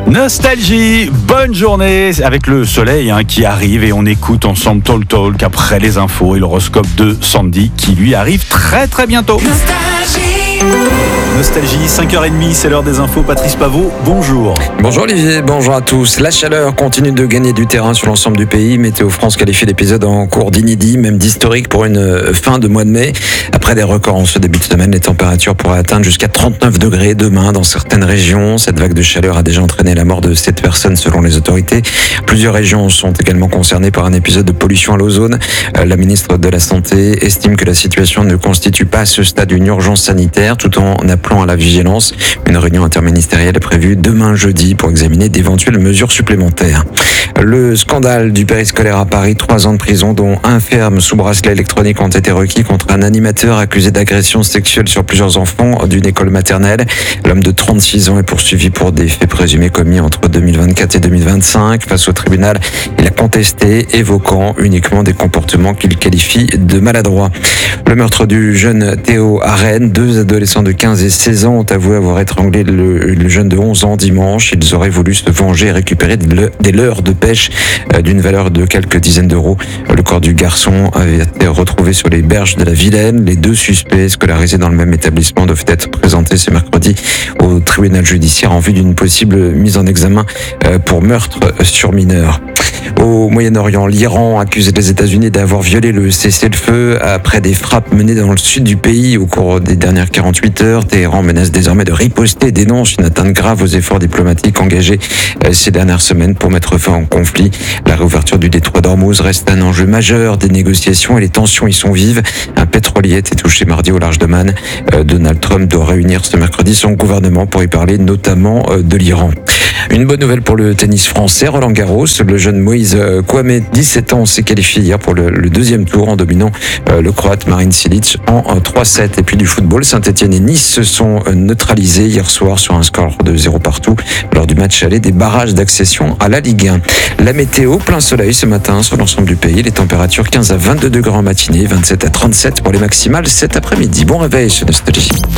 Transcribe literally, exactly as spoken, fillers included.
Nostalgie, bonne journée avec le soleil hein, qui arrive et on écoute ensemble Talk Talk après les infos et l'horoscope de Sandy qui lui arrive très très bientôt. Nostalgie, Nostalgie cinq heures trente, c'est l'heure des infos. Patrice Pavot, bonjour. Bonjour Olivier, bonjour à tous. La chaleur continue de gagner du terrain sur l'ensemble du pays. Météo France qualifie l'épisode en cours d'inédit, même d'historique pour une fin de mois de mai. Après des records en ce début de semaine, les températures pourraient atteindre jusqu'à trente-neuf degrés demain dans certaines régions. Cette vague de chaleur a déjà entraîné la mort de sept personnes selon les autorités. Plusieurs régions sont également concernées par un épisode de pollution à l'ozone. La ministre de la Santé estime que la situation ne constitue pas à ce stade une urgence sanitaire, tout en appelant à la vigilance. Une réunion interministérielle est prévue demain jeudi pour examiner d'éventuelles mesures supplémentaires. Le scandale du périscolaire à Paris, trois ans de prison dont un ferme sous bracelet électronique ont été requis contre un animateur accusé d'agression sexuelle sur plusieurs enfants d'une école maternelle. L'homme de trente-six ans est poursuivi pour des faits présumés commis entre deux mille vingt-quatre et deux mille vingt-cinq. Face au tribunal, il a contesté, évoquant uniquement des comportements qu'il qualifie de maladroits. Le meurtre du jeune Théo à Rennes, deux adolescents de quinze et seize ans ont avoué avoir étranglé le, le jeune de onze ans dimanche. Ils auraient voulu se venger et récupérer des leurres de pêche d'une valeur de quelques dizaines d'euros. Le corps du garçon avait été retrouvé sur les berges de la Vilaine. Les deux suspects scolarisés dans le même établissement doivent être présentés ce mercredi au tribunal judiciaire en vue d'une possible mise en examen pour meurtre sur mineur. Au Moyen-Orient, l'Iran accuse les États-Unis d'avoir violé le cessez-le-feu après des frappes menées dans le sud du pays au cours des dernières quarante-huit heures. Téhéran menace désormais de riposter et dénonce une atteinte grave aux efforts diplomatiques engagés ces dernières semaines pour mettre fin au conflit. La réouverture du détroit d'Ormuz reste un enjeu majeur des négociations et les tensions y sont vives. Un pétrolier a été touché mardi au large d'Oman. Donald Trump doit réunir ce mercredi son gouvernement pour y parler notamment de l'Iran. Une bonne nouvelle pour le tennis français, Roland Garros. Le jeune Moïse Kouamé, dix-sept ans, s'est qualifié hier pour le, le deuxième tour en dominant euh, le Croate Marin Cilic en, en trois sept. Et puis du football, Saint-Etienne et Nice se sont neutralisés hier soir sur un score de zéro partout lors du match aller des barrages d'accession à la Ligue un. La météo, plein soleil ce matin sur l'ensemble du pays. Les températures quinze à vingt-deux degrés en matinée, vingt-sept à trente-sept pour les maximales cet après-midi. Bon réveil sur Nostalgie.